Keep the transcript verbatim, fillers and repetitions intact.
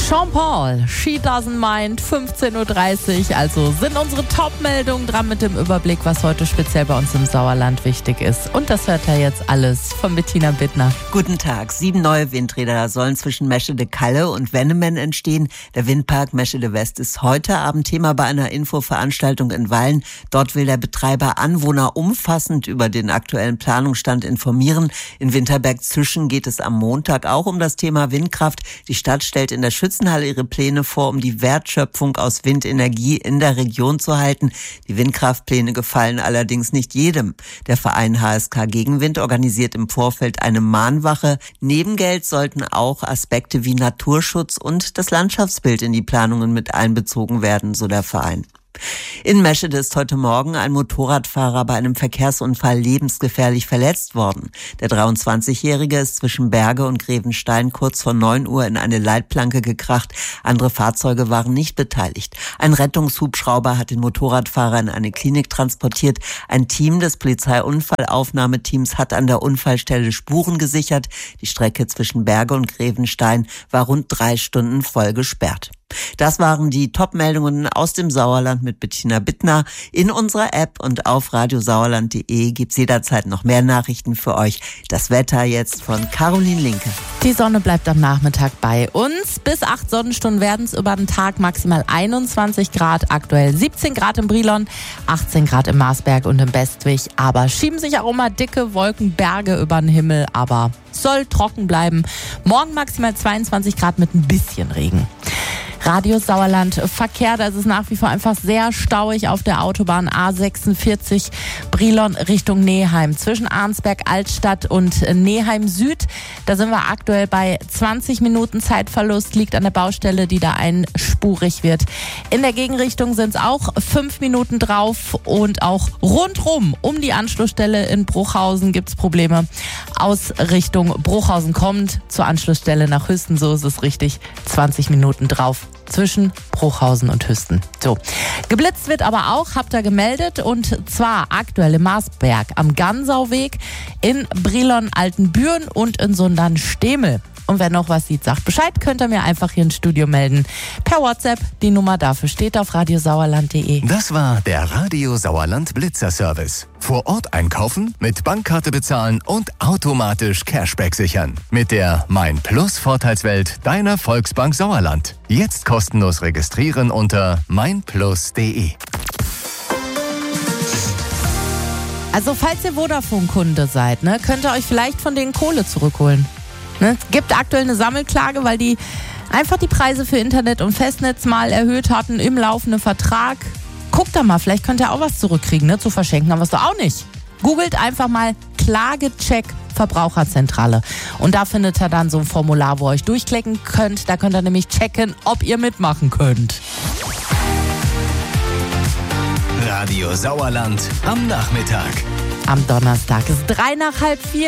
Sean Paul, She Doesn't Mind, fünfzehn Uhr dreißig. Also sind unsere Top-Meldungen dran mit dem Überblick, was heute speziell bei uns im Sauerland wichtig ist. Und das hört ihr jetzt alles von Bettina Bittner. Guten Tag. Sieben neue Windräder sollen zwischen Meschede-Kalle und Wennemen entstehen. Der Windpark Meschede-West ist heute Abend Thema bei einer Infoveranstaltung in Wallen. Dort will der Betreiber Anwohner umfassend über den aktuellen Planungsstand informieren. In Winterberg-Züschen geht es am Montag auch um das Thema Windkraft. Die Stadt stellt in der Schützenhalle ihre Pläne vor, um die Wertschöpfung aus Windenergie in der Region zu halten. Die Windkraftpläne gefallen allerdings nicht jedem. Der Verein H S K Gegenwind organisiert im Vorfeld eine Mahnwache. Neben Geld sollten auch Aspekte wie Naturschutz und das Landschaftsbild in die Planungen mit einbezogen werden, so der Verein. In Meschede ist heute Morgen ein Motorradfahrer bei einem Verkehrsunfall lebensgefährlich verletzt worden. Der dreiundzwanzigjährige ist zwischen Berge und Grevenstein kurz vor neun Uhr in eine Leitplanke gekracht. Andere Fahrzeuge waren nicht beteiligt. Ein Rettungshubschrauber hat den Motorradfahrer in eine Klinik transportiert. Ein Team des Polizeiunfallaufnahmeteams hat an der Unfallstelle Spuren gesichert. Die Strecke zwischen Berge und Grevenstein war rund drei Stunden voll gesperrt. Das waren die Top-Meldungen aus dem Sauerland mit Bettina Bittner. In unserer App und auf radiosauerland punkt de gibt's jederzeit noch mehr Nachrichten für euch. Das Wetter jetzt von Caroline Linke. Die Sonne bleibt am Nachmittag bei uns. Bis acht Sonnenstunden werden es über den Tag, maximal einundzwanzig Grad. Aktuell siebzehn Grad im Brilon, achtzehn Grad im Marsberg und im Bestwig. Aber schieben sich auch immer dicke Wolkenberge über den Himmel. Aber soll trocken bleiben. Morgen maximal zweiundzwanzig Grad mit ein bisschen Regen. Radio Sauerland Verkehr, da ist es nach wie vor einfach sehr stauig auf der Autobahn A sechsundvierzig Brilon Richtung Neheim. Zwischen Arnsberg Altstadt und Neheim Süd, da sind wir aktuell bei zwanzig Minuten Zeitverlust, liegt an der Baustelle, die da einspurig wird. In der Gegenrichtung sind es auch fünf Minuten drauf und auch rundrum um die Anschlussstelle in Bruchhausen gibt es Probleme. Aus Richtung Bruchhausen kommt zur Anschlussstelle nach Hüsten, so ist es richtig, zwanzig Minuten drauf. Zwischen Bruchhausen und Hüsten. So. Geblitzt wird aber auch, habt ihr gemeldet, und zwar aktuell im Marsberg am Gansauweg, in Brilon Altenbüren und in Sundern-Stemel. Und wer noch was sieht, sagt Bescheid, könnt ihr mir einfach hier ins Studio melden. Per WhatsApp, die Nummer dafür steht auf radiosauerland punkt de. Das war der Radio Sauerland Blitzer Service. Vor Ort einkaufen, mit Bankkarte bezahlen und automatisch Cashback sichern. Mit der Mein Plus Vorteilswelt deiner Volksbank Sauerland. Jetzt kostenlos registrieren unter mein plus punkt de. Also falls ihr Vodafone-Kunde seid, ne, könnt ihr euch vielleicht von denen Kohle zurückholen. Ne? Es gibt aktuell eine Sammelklage, weil die einfach die Preise für Internet und Festnetz mal erhöht hatten im laufenden Vertrag. Guckt da mal, vielleicht könnt ihr auch was zurückkriegen, ne? Zu verschenken, aber es doch auch nicht. Googelt einfach mal Klagecheck Verbraucherzentrale. Und da findet ihr dann so ein Formular, wo ihr euch durchklicken könnt. Da könnt ihr nämlich checken, ob ihr mitmachen könnt. Radio Sauerland am Nachmittag. Am Donnerstag ist drei nach halb vier.